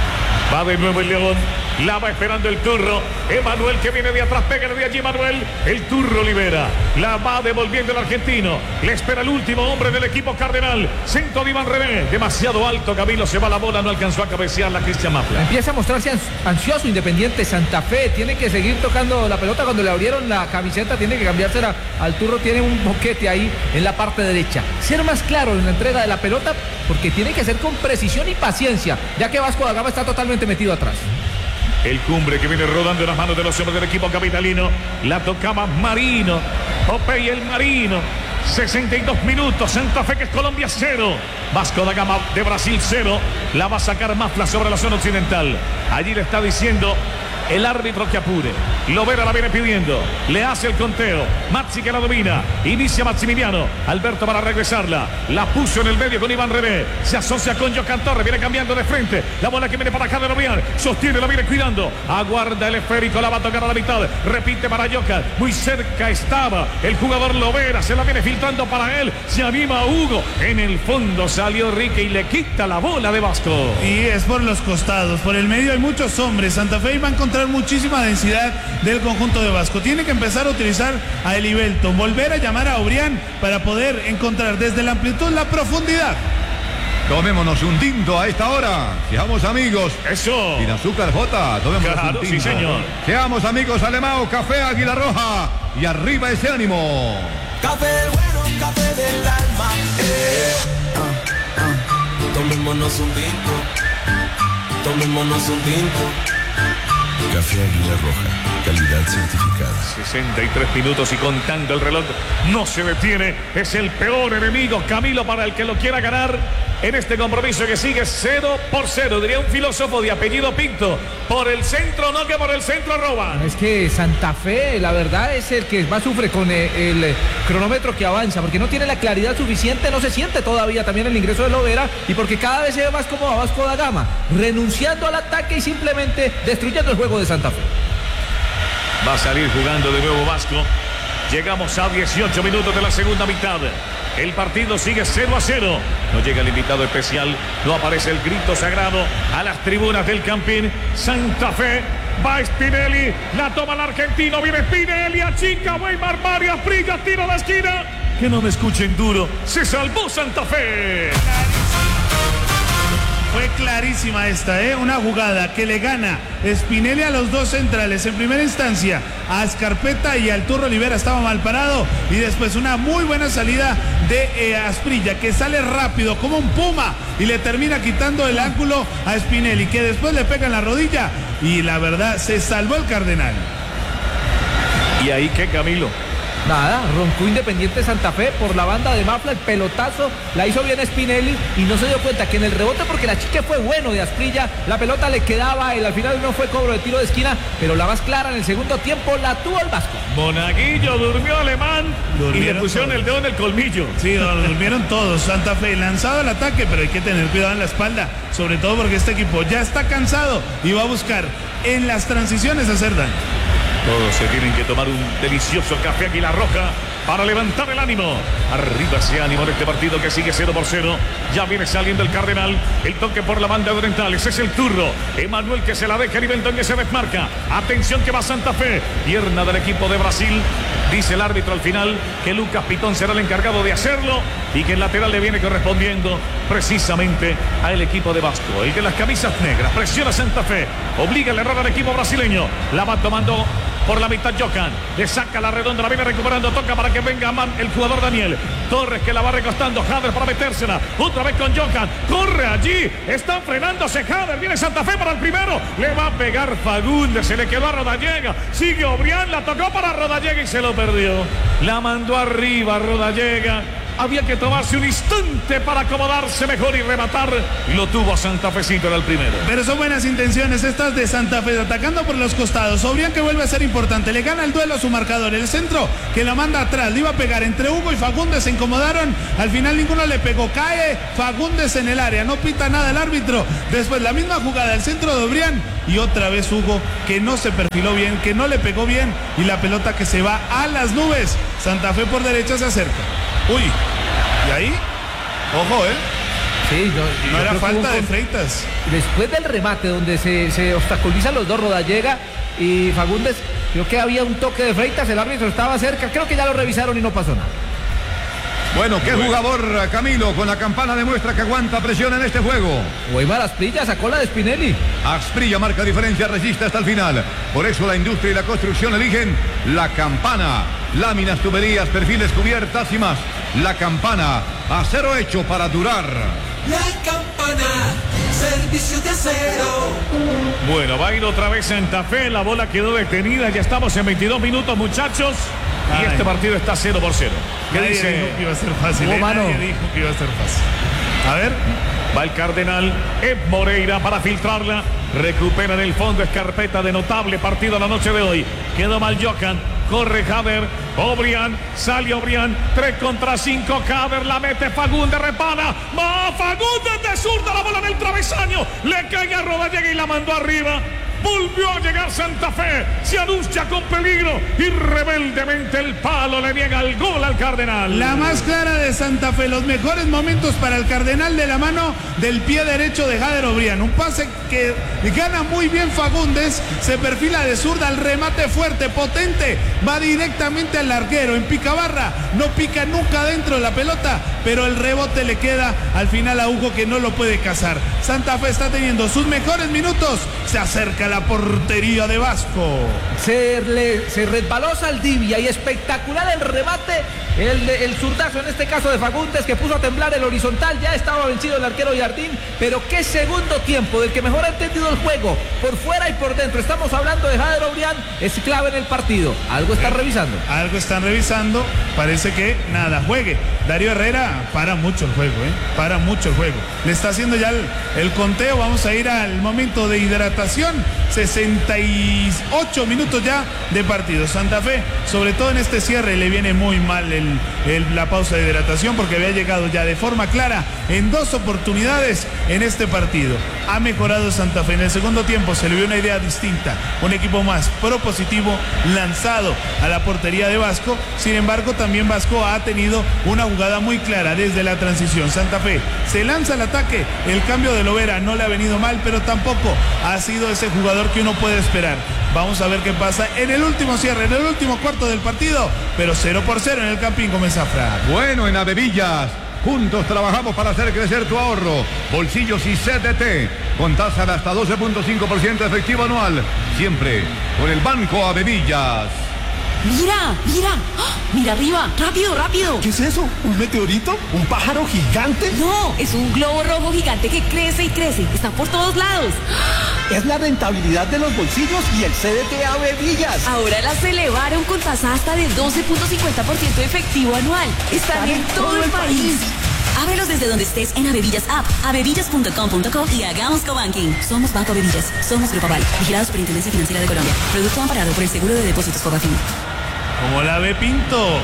Va de nuevo el León. La va esperando el Turro. Emanuel que viene de atrás. Pégale de allí Emanuel. El Turro libera. La va devolviendo el argentino. Le espera el último hombre del equipo cardenal. Centro de Iván René. Demasiado alto. Camilo se va la bola. No alcanzó a cabecear la Cristian Mafla. Empieza a mostrarse ansioso Independiente Santa Fe. Tiene que seguir tocando la pelota. Cuando le abrieron la camiseta tiene que cambiársela al Turro. Tiene un boquete ahí en la parte derecha. Ser más claro en la entrega de la pelota, porque tiene que ser con precisión y paciencia, ya que Vasco da Gama está totalmente metido atrás. El Cumbre que viene rodando en las manos de los hombres del equipo capitalino. La tocaba Marino. Popey el Marino. sesenta y dos minutos. Santa Fe que es Colombia cero. Vasco da Gama de Brasil cero. La va a sacar Mafla sobre la zona occidental. Allí le está diciendo el árbitro que apure. Lovera la viene pidiendo. Le hace el conteo. Maxi que la domina. Inicia Maximiliano. Alberto para regresarla. La puso en el medio con Iván René. Se asocia con Johan Torres. Viene cambiando de frente. La bola que viene para Jader Obrián. Sostiene, la viene cuidando. Aguarda el esférico. La va a tocar a la mitad. Repite para Johan. Muy cerca estaba el jugador Lovera. Se la viene filtrando para él. Se anima Hugo. En el fondo salió Rique y le quita la bola de Vasco. Y es por los costados. Por el medio hay muchos hombres. Santa Fe va a encontrar muchísima densidad del conjunto de Vasco. Tiene que empezar a utilizar a Elivelton, volver a llamar a Obrián para poder encontrar desde la amplitud la profundidad. Tomémonos un tinto a esta hora. Seamos amigos. Eso. Sin azúcar, Jota. Tomémonos claro, un tinto. Sí, señor. Seamos amigos, Alemão, Café Águila Roja. Y arriba ese ánimo. Café bueno, café del alma. Eh. Ah, ah. Tomémonos un tinto. Tomémonos un tinto. Café Águila Roja, calidad certificada. sesenta y tres minutos y contando el reloj. No se detiene. Es el peor enemigo, Camilo, para el que lo quiera ganar en este compromiso que sigue cero por cero. Diría un filósofo de apellido Pinto. Por el centro no, que por el centro roban. Es que Santa Fe, la verdad, es el que más sufre con el, el cronómetro que avanza, porque no tiene la claridad suficiente, no se siente todavía también el ingreso de Lovera, y porque cada vez se ve más como a Vasco da Gama, renunciando al ataque y simplemente destruyendo el juego de Santa Fe. Va a salir jugando de nuevo Vasco. Llegamos a dieciocho minutos de la segunda mitad. El partido sigue cero a cero. No llega el invitado especial. No aparece el grito sagrado a las tribunas del Campín. Santa Fe. Va Spinelli. La toma el argentino. Viene Spinelli. Achica. Weimar Banias Prille. Tiro a la esquina. Que no me escuchen duro. Se salvó Santa Fe. Fue clarísima esta, ¿eh? Una jugada que le gana Spinelli a los dos centrales. En primera instancia a Scarpetta y al Turro Olivera estaba mal parado. Y después una muy buena salida de eh, Asprilla, que sale rápido como un puma y le termina quitando el ángulo a Spinelli, que después le pega en la rodilla. Y la verdad, se salvó el Cardenal. ¿Y ahí qué, Camilo? Nada, roncó Independiente Santa Fe por la banda de Mafla, el pelotazo, la hizo bien Spinelli y no se dio cuenta que en el rebote, porque la chica fue bueno de Asprilla, la pelota le quedaba y al final no fue cobro de tiro de esquina, pero la más clara en el segundo tiempo la tuvo el Vasco. Monaguillo durmió Alemán durmieron y le pusieron todos el dedo en el colmillo. Sí, durmieron todos. Santa Fe lanzado al ataque, pero hay que tener cuidado en la espalda, sobre todo porque este equipo ya está cansado y va a buscar en las transiciones hacer daño. Todos se tienen que tomar un delicioso café Águila Roja para levantar el ánimo. Arriba ese ánimo en este partido que sigue cero por cero. Ya viene saliendo el Cardenal. El toque por la banda de Orientales. Es el turno. Emanuel que se la deja. El Benton que se desmarca. Atención que va Santa Fe. Pierna del equipo de Brasil. Dice el árbitro al final que Lucas Pitón será el encargado de hacerlo y que el lateral le viene correspondiendo precisamente al equipo de Vasco. El de las camisas negras. Presiona Santa Fe. Obliga el error al equipo brasileño. La va tomando por la mitad Jocan, le saca la redonda, la viene recuperando, toca para que venga Man, el jugador Daniel Torres, que la va recostando, Jader para metérsela, otra vez con Jocan, corre allí, está frenándose Jader, viene Santa Fe para el primero, le va a pegar Fagundes, se le quedó a Rodallega, sigue Obrián, la tocó para Rodallega y se lo perdió, la mandó arriba Rodallega. Había que tomarse un instante para acomodarse mejor y rematar. Y lo tuvo a Santa Fecito en el primero. Pero son buenas intenciones estas de Santa Fe, atacando por los costados. Obrián que vuelve a ser importante. Le gana el duelo a su marcador. El centro que la manda atrás. Le iba a pegar entre Hugo y Fagundes. Se incomodaron. Al final ninguno le pegó. Cae Fagundes en el área. No pita nada el árbitro. Después la misma jugada. El centro de Obrián. Y otra vez Hugo que no se perfiló bien. Que no le pegó bien. Y la pelota que se va a las nubes. Santa Fe por derecha se acerca. Uy, y ahí, ojo, ¿eh? Sí, no, no era falta de Freitas. Después del remate donde se, se obstaculizan los dos, Rodallega y Fagundes, creo que había un toque de Freitas, el árbitro estaba cerca, creo que ya lo revisaron y no pasó nada. Bueno, qué bueno. Jugador, Camilo, con la campana demuestra que aguanta presión en este juego. Weimar Asprilla sacó la de Spinelli. Asprilla marca diferencia, resiste hasta el final. Por eso la industria y la construcción eligen la campana. Láminas, tuberías, perfiles, cubiertas y más. La campana, acero hecho para durar. La campana, servicio de acero. Bueno, va a ir otra vez Santa Fe, la bola quedó detenida, ya estamos en veintidós minutos, muchachos. Y Ay. este partido está cero por cero. ¿Qué Nadie dice? Dijo que iba a ser fácil. ¿eh? Nadie dijo que iba a ser fácil. A ver. Va el Cardenal, Ed Moreira para filtrarla. Recupera en el fondo Scarpetta, de notable partido la noche de hoy. Quedó mal Jocan. Corre Jader, Obrián, sale Obrián, tres contra cinco, Jader la mete, Fagundes repara, va Fagundes de zurda, la bola en el travesaño, le cae a Rodallega y la mandó arriba. Volvió a llegar Santa Fe, se anuncia con peligro y rebeldemente el palo le niega el gol al Cardenal. La más clara de Santa Fe, los mejores momentos para el Cardenal de la mano del pie derecho de Jader Obrián. Un pase que gana muy bien Fagundes, se perfila de zurda, el remate fuerte, potente, va directamente al larguero, en picabarra, no pica nunca dentro de la pelota, pero el rebote le queda al final a Hugo que no lo puede cazar. Santa Fe está teniendo sus mejores minutos, se acerca la portería de Vasco. Se, le, se resbaló Saldivia y espectacular el remate, el, el zurdazo en este caso de Fagundes, que puso a temblar el horizontal. Ya estaba vencido el arquero Jardín, pero qué segundo tiempo del que mejor ha entendido el juego, por fuera y por dentro. Estamos hablando de Jader Obrián, es clave en el partido. Algo están revisando. Algo están revisando, parece que nada, juegue. Darío Herrera para mucho el juego, ¿eh? para mucho el juego. Le está haciendo ya el, el conteo, vamos a ir al momento de hidratación. sesenta y ocho minutos ya de partido. Santa Fe, sobre todo en este cierre, le viene muy mal el, el, la pausa de hidratación, porque había llegado ya de forma clara en dos oportunidades en este partido. Ha mejorado Santa Fe. En el segundo tiempo se le vio una idea distinta, un equipo más propositivo, lanzado a la portería de Vasco. Sin embargo, también Vasco ha tenido una jugada muy clara desde la transición. Santa Fe se lanza al ataque, el cambio de Lovera no le ha venido mal, pero tampoco ha sido ese jugador que uno puede esperar. Vamos a ver qué pasa en el último cierre, en el último cuarto del partido, pero cero por cero en el Campín Gómez Zafra. Bueno, en Avevillas, Juntos trabajamos para hacer crecer tu ahorro. Bolsillos y C D T, con tasa de hasta doce punto cinco por ciento efectivo anual. Siempre con el Banco Avevillas. Mira, mira, ¡ah! Mira arriba, rápido, rápido. ¿Qué es eso? ¿Un meteorito? ¿Un pájaro gigante? No, es un globo rojo gigante que crece y crece. Está por todos lados. Es la rentabilidad de los bolsillos y el C D T Avevillas. Ahora las elevaron con tasa hasta de doce punto cincuenta por ciento efectivo anual. Están en todo el país. Ábrelos desde donde estés en Avevillas App, avevillas punto com punto co y hagamos cobanking. Somos Banco Avevillas, somos Grupo Aval, vigilado Superintendencia Financiera de Colombia. Producto amparado por el Seguro de Depósitos Fogafín. ¿Cómo la ve, Pinto?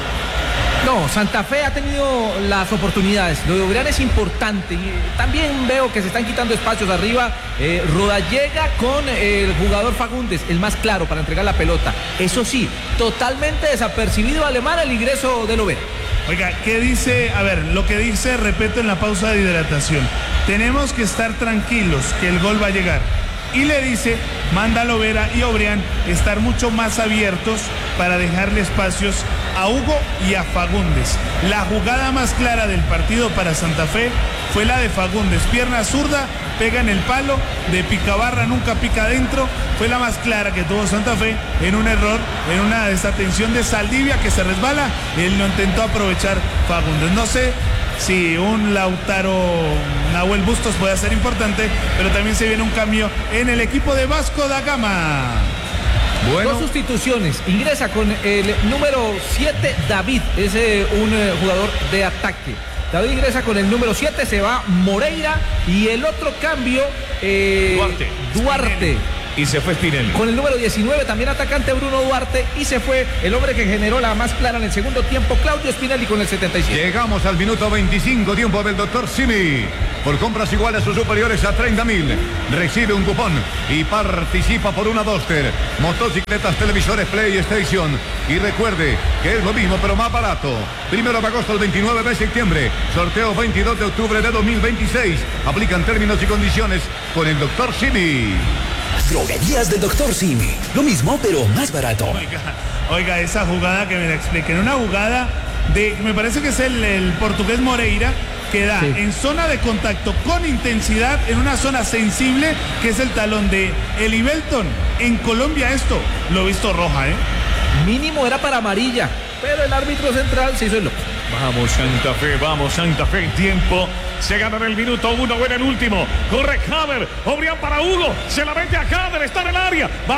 No, Santa Fe ha tenido las oportunidades. Lo de Obrián es importante. Y también veo que se están quitando espacios arriba. Eh, Rodallega con el jugador Fagundes, el más claro para entregar la pelota. Eso sí, totalmente desapercibido Alemán el ingreso de Lovera. Oiga, ¿qué dice? A ver, lo que dice, repito, en la pausa de hidratación. Tenemos que estar tranquilos que el gol va a llegar. Y le dice, manda a Lovera y Obrián estar mucho más abiertos para dejarle espacios a Hugo y a Fagundes. La jugada más clara del partido para Santa Fe fue la de Fagundes. Pierna zurda, pega en el palo, de picabarra nunca pica adentro. Fue la más clara que tuvo Santa Fe en un error, en una desatención de Saldivia que se resbala. Él lo intentó aprovechar Fagundes. No sé si un Lautaro Nahuel Bustos puede ser importante, pero también se viene un cambio en el equipo de Vasco da Gama. Bueno. Dos sustituciones. Ingresa con el número siete, David. Es eh, un eh, jugador de ataque. David ingresa con el número siete, se va Moreira. Y el otro cambio, eh, Duarte. Duarte. Y se fue Spinelli. Con el número diecinueve, también atacante Bruno Duarte. Y se fue el hombre que generó la más clara en el segundo tiempo, Claudio Spinelli, con el setenta y siete. Llegamos al minuto veinticinco, tiempo del doctor Simi. Por compras iguales o superiores a treinta mil, recibe un cupón y participa por una Duster, motocicletas, televisores, PlayStation. Y recuerde que es lo mismo pero más barato. Primero de agosto al veintinueve de septiembre. Sorteo veintidós de octubre de dos mil veintiséis. Aplican términos y condiciones con el doctor Simi. Droguerías del doctor Simi. Lo mismo, pero más barato. Oiga, oiga, esa jugada que me la expliquen. Una jugada de, me parece que es el, el portugués Moreira, que da sí. en zona de contacto con intensidad, en una zona sensible, que es el talón de Eli Belton. En Colombia esto lo he visto roja, ¿eh? Mínimo era para amarilla, pero el árbitro central se hizo el loco. Vamos Santa Fe, vamos Santa Fe, tiempo. Se gana en el minuto uno o en el último. Corre Jader, Obrián para Hugo. Se la mete a Jader, está en el área. Va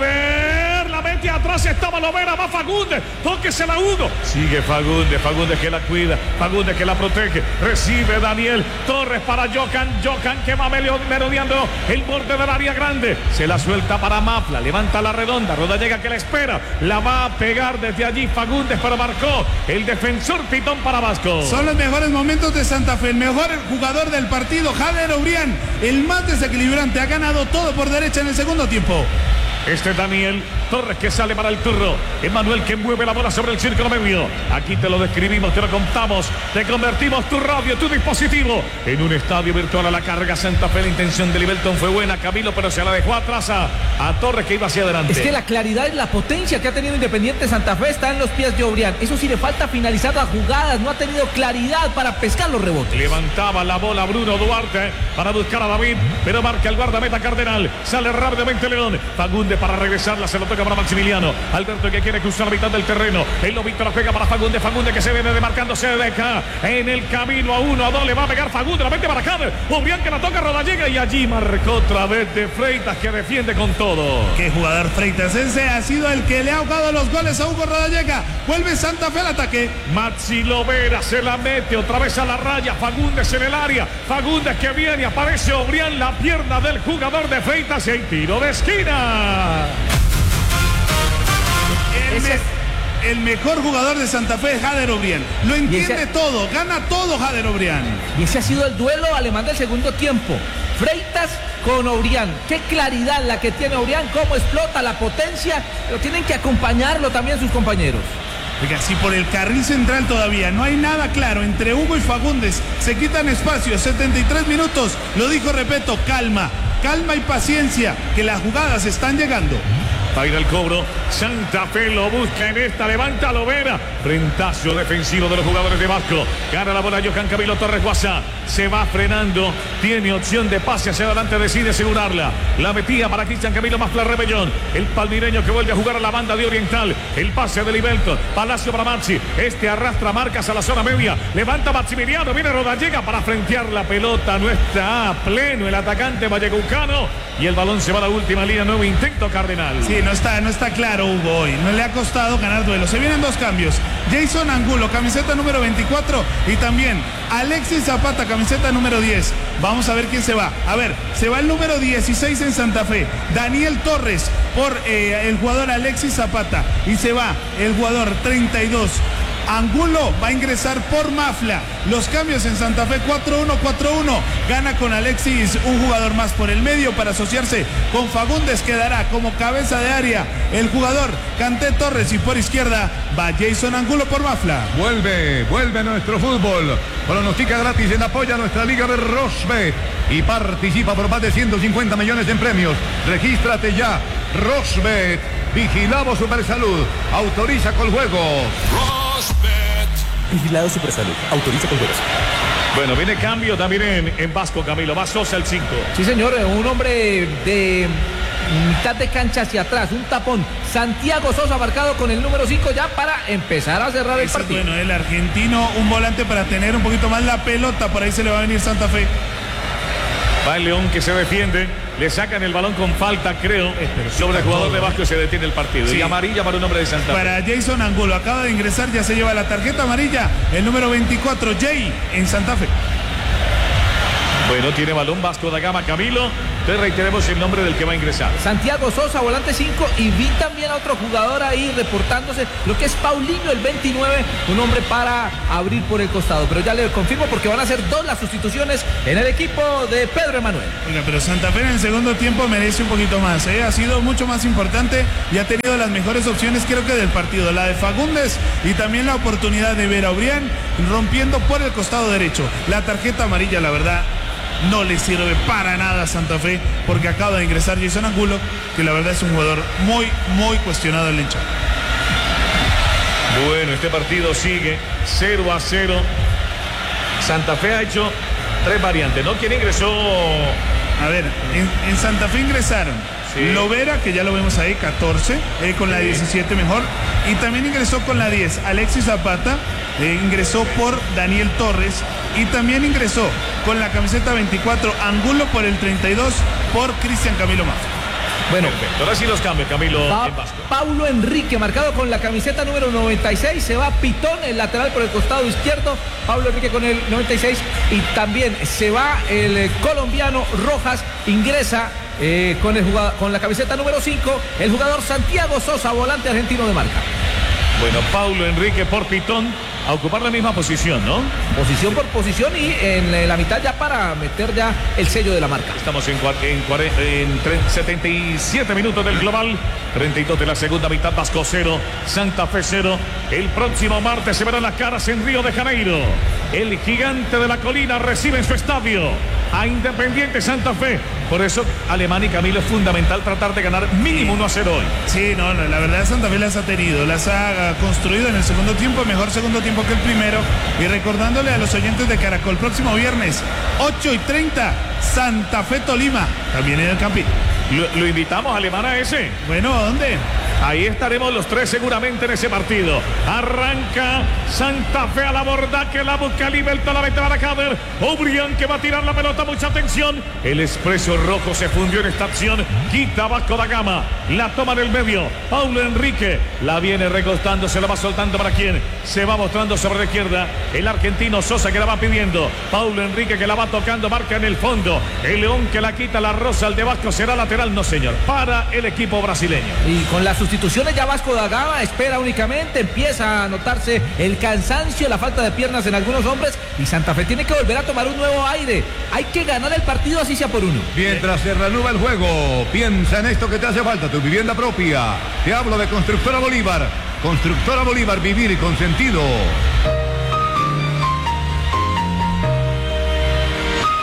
Jader, la mete atrás, estaba Lovera, va Fagundes. Tóquesela a Hugo. Sigue Fagundes, Fagundes que la cuida, Fagundes que la protege. Recibe Daniel Torres para Jocan, Jocan que va merodeando el borde del área grande. Se la suelta para Mafla, levanta la redonda. Rodallega que la espera, la va a pegar desde allí Fagundes, pero marcó el defensor Pitón para Vasco. Son los mejores momentos de Santa Fe, el mejor jugador del partido, Jader Obrián, el más desequilibrante, ha ganado todo por derecha en el segundo tiempo. Este es Daniel Torres que sale para el turno. Emanuel que mueve la bola sobre el círculo medio. Aquí te lo describimos, te lo contamos. Te convertimos tu radio, tu dispositivo en un estadio virtual a la carga. Santa Fe, la intención de Libelton fue buena, Camilo, pero se la dejó atrás a, a Torres que iba hacia adelante. Es que la claridad y la potencia que ha tenido Independiente Santa Fe está en los pies de Obrián. Eso sí, le falta finalizar las jugadas. No ha tenido claridad para pescar los rebotes. Levantaba la bola Bruno Duarte para buscar a David, pero marca el guardameta Cardenal. Sale rápidamente León. Fagundes para regresarla, se lo toca para Maximiliano. Alberto que quiere cruzar la mitad del terreno. El Lobito la juega para Fagundes. Fagundes que se viene demarcándose de acá. En el camino a uno, a dos, le va a pegar Fagundes. La mete para Jader. Obrián que la toca, Rodallega y allí marcó otra vez de Freitas que defiende con todo. Qué jugador Freitas. Ese ha sido el que le ha ahogado los goles a Hugo Rodallega. Vuelve Santa Fe al ataque. Maxi Lovera se la mete otra vez a la raya. Fagundes en el área. Fagundes que viene. Aparece Obrián, la pierna del jugador de Freitas y hay tiro de esquina. El, me, el mejor jugador de Santa Fe es Jader Obrián. Lo entiende ese, todo, gana todo Jader Obrián. Y ese ha sido el duelo alemán del segundo tiempo. Freitas con Obrián. Qué claridad la que tiene Obrián, cómo explota la potencia, pero tienen que acompañarlo también sus compañeros. Oiga, si por el carril central todavía no hay nada claro entre Hugo y Fagundes, se quitan espacios, setenta y tres minutos, lo dijo Repeto, calma, calma y paciencia, que las jugadas están llegando. Va a ir al cobro. Santa Fe lo busca en esta. Levanta Lovera. Frentazo defensivo de los jugadores de Vasco. Gana la bola Johan Camilo Torres Guasa. Se va frenando. Tiene opción de pase hacia adelante. Decide asegurarla. La metía para Cristian Camilo Mafla Rebellón. El palmireño que vuelve a jugar a la banda de Oriental. El pase de Libelton. Palacio para Maxi. Este arrastra marcas a la zona media. Levanta Maximiliano. Viene Rodallega para frentear la pelota. No está a pleno el atacante vallecucano. Y el balón se va a la última línea. Nuevo intento Cardenal. Sí, no está, no está claro Hugo hoy. No le ha costado ganar duelo. Se vienen dos cambios. Jason Angulo, camiseta número veinticuatro. Y también Alexis Zapata, camiseta número diez. Vamos a ver quién se va. A ver, se va el número dieciséis en Santa Fe. Daniel Torres por eh, el jugador Alexis Zapata. Y se va el jugador treinta y dos. Angulo va a ingresar por Mafla. Los cambios en Santa Fe, cuatro uno, cuatro uno. Gana con Alexis un jugador más por el medio para asociarse con Fagundes. Quedará como cabeza de área el jugador Canté Torres. Y por izquierda va Jason Angulo por Mafla. Vuelve, vuelve nuestro fútbol. Pronostica gratis en apoyo a nuestra liga de Rosbet. Y participa por más de ciento cincuenta millones en premios. Regístrate ya. Rosbet. Vigilamos Supersalud. Autoriza con juego. Vigilado Supersalud. Autoriza con juegos. Bueno, viene cambio también en, en Vasco, Camilo. Va Sosa el cinco. Sí, señor. Un hombre de mitad de cancha hacia atrás. Un tapón. Santiago Sosa marcado con el número cinco ya para empezar a cerrar el Ese partido. Es bueno, el argentino, un volante para tener un poquito más la pelota. Por ahí se le va a venir Santa Fe. Va el León que se defiende. Le sacan el balón con falta, creo, sobre el jugador de Vasco y se detiene el partido. Sí. Y amarilla para un hombre de Santa Fe. Para Jason Angulo, acaba de ingresar, ya se lleva la tarjeta amarilla, el número veinticuatro, Jay, en Santa Fe. Bueno, tiene balón Vasco da Gama, Camilo. Entonces reiteremos el nombre del que va a ingresar. Santiago Sosa, volante cinco. Y vi también a otro jugador ahí reportándose, lo que es Paulinho, el veintinueve. Un hombre para abrir por el costado. Pero ya le confirmo porque van a ser dos las sustituciones en el equipo de Pedro Emanuel. Oiga, pero Santa Fe en el segundo tiempo merece un poquito más, ¿eh? Ha sido mucho más importante y ha tenido las mejores opciones, creo que del partido. La de Fagundes y también la oportunidad de ver a Obrián rompiendo por el costado derecho. La tarjeta amarilla, la verdad, no le sirve para nada a Santa Fe porque acaba de ingresar Jason Angulo, que la verdad es un jugador muy, muy cuestionado en la hinchada. Bueno, este partido sigue cero a cero. Santa Fe ha hecho tres variantes, ¿no? ¿Quién ingresó? A ver, en, en Santa Fe ingresaron sí. Lovera, que ya lo vemos ahí, catorce, eh, con sí. la diecisiete mejor. Y también ingresó con la diez Alexis Zapata, eh, ingresó por Daniel Torres. Y también ingresó con la camiseta veinticuatro Angulo por el treinta y dos por Cristian Camilo Mafla. Bueno, perfecto. Ahora sí los cambios, Camilo. Va en Vasco. Paulo Enrique, marcado con la camiseta número noventa y seis. Se va Pitón, el lateral por el costado izquierdo. Paulo Enrique con el noventa y seis. Y también se va el colombiano Rojas. Ingresa eh, con, el jugador, con la camiseta número cinco. El jugador Santiago Sosa, volante argentino de marca. Bueno, Paulo Enrique por Pitón. A ocupar la misma posición, ¿no? Posición por posición y en la mitad ya para meter ya el sello de la marca. Estamos en, en, en setenta y siete minutos del global, treinta y dos de la segunda mitad. Vasco cero, Santa Fe cero. El próximo martes se verán las caras en Río de Janeiro. El gigante de la colina recibe en su estadio a Independiente Santa Fe. Por eso, Alemán y Camilo, es fundamental tratar de ganar mínimo uno a cero hoy. Sí, no, la verdad Santa Fe las ha tenido, las ha construido en el segundo tiempo, mejor segundo tiempo que el primero. Y recordándole a los oyentes de Caracol, próximo viernes, ocho y treinta, Santa Fe Tolima, también en el Campín. Lo, lo invitamos, Alemán, a ese. Bueno, ¿a dónde? Ahí estaremos los tres seguramente en ese partido. Arranca Santa Fe a la borda, que la busca Libelto, la mete para Cader. Obrián que va a tirar la pelota, mucha atención. El expreso rojo se fundió en esta acción. Quita Vasco da Gama, la toma en el medio. Paulo Enrique la viene recostando, se la va soltando para quien se va mostrando sobre la izquierda. El argentino Sosa que la va pidiendo. Paulo Enrique que la va tocando, marca en el fondo. El León que la quita, la rosa, el de Vasco será lateral, no señor, para el equipo brasileño. Y con las sustituciones ya Vasco da Gama espera únicamente, empieza a notarse el cansancio, la falta de piernas en algunos hombres y Santa Fe tiene que volver a tomar un nuevo aire. Hay que ganar el partido así sea por uno. Mientras se reanuda el juego, piensa en esto que te hace falta, tu vivienda propia. Te hablo de Constructora Bolívar. Constructora Bolívar, vivir con sentido. Vamos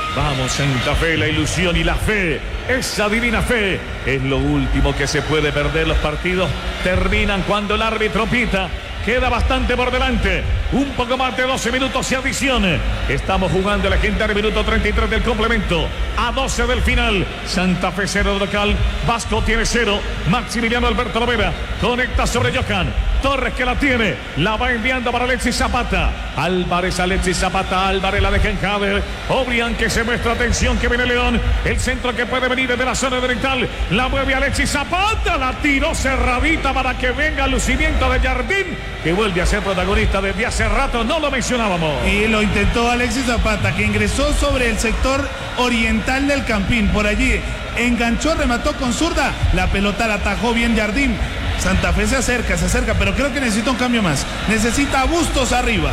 Vamos Santa Fe, la ilusión y la fe, esa divina fe, es lo último que se puede perder. Los partidos terminan cuando el árbitro pita. Queda bastante por delante. Un poco más de doce minutos y adición. Estamos jugando el legendario minuto treinta y tres del complemento. A doce del final. Santa Fe cero local. Vasco tiene cero. Maximiliano Alberto Lovera conecta sobre Johan Torres, que la tiene. La va enviando para Alexis Zapata. Álvarez, Alexis Zapata. Álvarez la deja en Jader. Obrian, que se muestra atención, que viene León. El centro que puede venir desde la zona oriental. La mueve Alexis Zapata. La tiró cerradita para que venga el lucimiento de Jardín, que vuelve a ser protagonista desde hace rato, no lo mencionábamos. Y lo intentó Alexis Zapata, que ingresó sobre el sector oriental del Campín. Por allí enganchó, remató con zurda. La pelota la atajó bien Jardín. Santa Fe se acerca, se acerca, pero creo que necesita un cambio más. Necesita a Bustos arriba.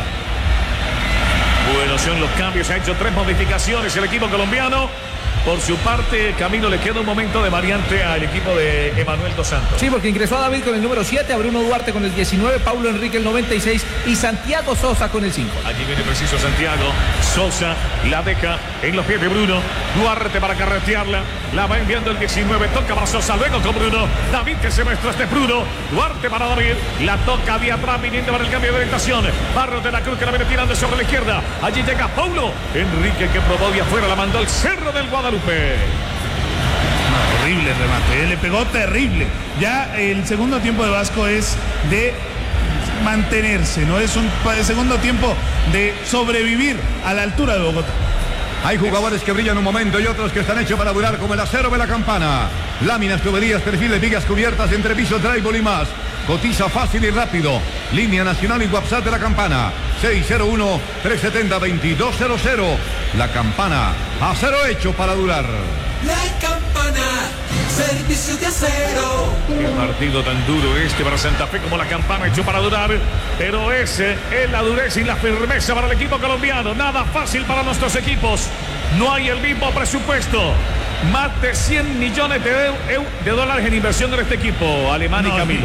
Bueno, son los cambios. Ha hecho tres modificaciones el equipo colombiano. Por su parte, Camilo, le queda un momento de variante al equipo de Emanuel Dos Santos. Sí, porque ingresó a David con el número siete, a Bruno Duarte con el diecinueve, Paulo Enrique el noventa y seis y Santiago Sosa con el cinco. Allí viene preciso Santiago. Sosa la deja en los pies de Bruno. Duarte para carretearla. La va enviando el diecinueve. Toca para Sosa. Luego con Bruno. David, que se muestra este Bruno. Duarte para David. La toca de atrás viniendo para el cambio de orientación. Barros de la Cruz, que la viene tirando sobre la izquierda. Allí llega Paulo Enrique, que probó de afuera. La mandó al Cerro del Guadalupe. No, horrible remate, ¿eh? Le pegó terrible. Ya el segundo tiempo de Vasco es de mantenerse, no es un segundo tiempo de sobrevivir a la altura de Bogotá. Hay jugadores que brillan un momento y otros que están hechos para durar, como el acero de la Campana. Láminas, tuberías, perfiles, vigas cubiertas, entrepiso, drywall y más. Cotiza fácil y rápido. Línea nacional y WhatsApp de la Campana. seis cero uno, tres siete cero, dos dos cero cero. La Campana, acero hecho para durar. La Campana, servicio de acero. Qué partido tan duro este para Santa Fe, como la Campana hecho para durar. Pero ese es la dureza y la firmeza para el equipo colombiano. Nada fácil para nuestros equipos. No hay el mismo presupuesto. Más de cien millones de, de dólares en inversión en este equipo, Alemán no, y Camilo.